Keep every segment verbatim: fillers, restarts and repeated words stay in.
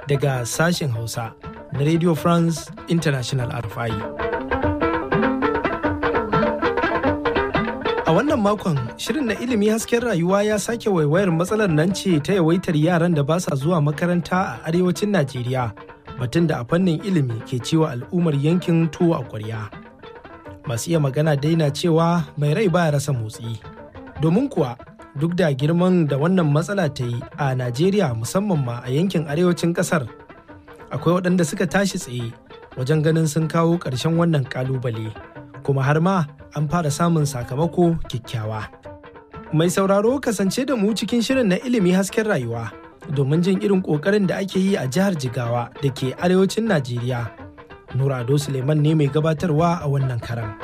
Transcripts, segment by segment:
daga sashen Hausa na Radio France International R F I. A wannan makon, shirin na ilimi hasken rayuwa ya sake waiwayar matsalar nan ce ta yawaitar yaran da ba sa zuwa makaranta a arewacin Najeriya, batun da a fannin ilimi ke cewa al'ummar yankin tuwo a ƙwarya. Masu iya magana daina cewa mai rai baya rasa motsi. Domin kuwa, duk da girman da wannan matsala ta yi a Najeriya musamman ma a yankin arewacin ƙasar, akwai waɗanda suka tashi tsaye wajen ganin sun kawo ƙarshen wannan ƙalubale, kuma har ma an fara samun sakamako kyakkyawa. Mai sauraro kasance da mu cikin shirin na ilimi hasken rayuwa domin jin irin ƙoƙarin da ake yi a jihar Jigawa da ke arewacin Najeriya. Nura Ado Suleiman ne mai gabatarwa a wannan karan.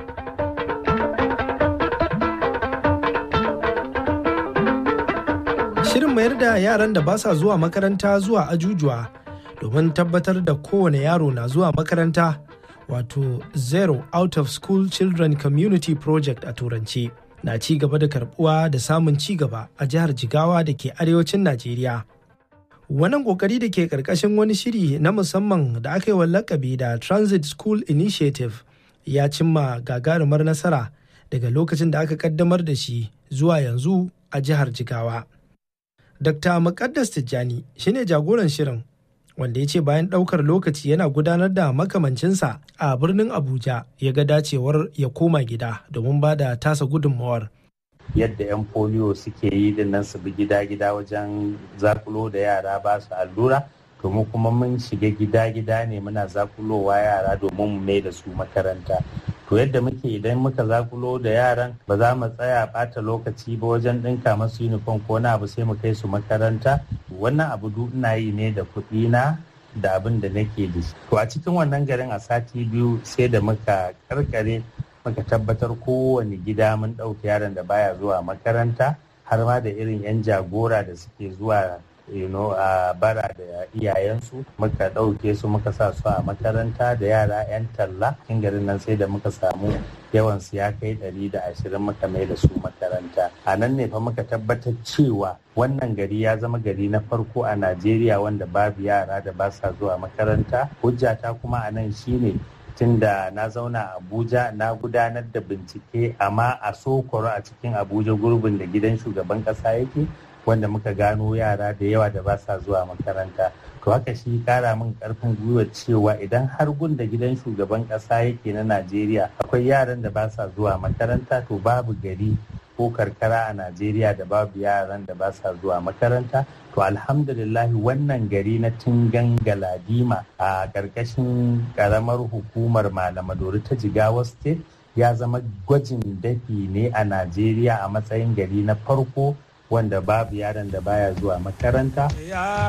Shirin mayar da yaran da ba sa zuwa makaranta zuwa ajujuwa domin tabbatar da kowane yaro na zuwa makaranta, wato Zero Out of School Children Community Project a Turanci, na ci gaba da karbuwa da samun ci gaba a jihar Jigawa da ke arewacin Najeriya. Wannan kokari da ke karkashin wani shiri na musamman da aka yi wa lakabi da Transit School Initiative ya cimma gagarumar nasara daga lokacin da aka kaddamar da shi zuwa yanzu a jihar Jigawa. Dokta Muqaddas Tijjani shine jagoran shirin, wanda ya ce bayan ɗaukar lokaci yana gudanar da makamancinsa a birnin Abuja, ya ga dacewar ya koma gida domin ba da tasa gudunmawar. Yadda 'yan polio suke yi dinnan su bi gida-gida wajen zakulo da yara ba su allura, domin kuma mun shiga gida-gida ne muna zakulowa yara domin mu mai da su makaranta. To yadda muke idan muka zakulo da yaran ba za mu tsaya ɓata lokaci ba wajen ɗinka masu uniform ko na abu sai mu kai su makaranta. Wannan abu duk ina yi ne da kuɗi na da abin da nake da shi. To a cikin wannan garin a sati biyu sai da muka karkare muka tabbatar kowane gida mun ɗauki yaron da baya zuwa makaranta, har ma da irin 'yan jagora da suke zuwa you know, a bara da iyayensu muka ɗauke su muka sa su a makaranta da yara 'yan talla. Cikin garin nan sai da muka samu yawan su ya kai ɗari da ashirin muka mai da su makaranta. A nan ne fa muka tabbatar cewa wannan gari ya zama gari na farko a Najeriya wanda babu yara da ba sa zuwa makaranta. Hujjata kuma a nan shine tunda na zauna a Abuja na gudanar da bincike amma a Sokoro a cikin Abuja gurbin da gidan shugaban ƙasa yake, wanda muka gano yara da yawa da ba sa zuwa makaranta. To haka shi kara min karfin gwiwa cewa idan har gun da gidan shugaban kasa yake na Najeriya akwai yaran da ba sa zuwa makaranta, to babu gari ko karkara a Najeriya da babu yaran da ba sa zuwa makaranta. To alhamdulillahi wannan gari na Tingan Galadima a karkashin karamar hukumar Malamadori ta Jigawa State ya zama gwajin dafi ne a Najeriya a matsayin gari na farko wanda babu yaron da baya zuwa makaranta.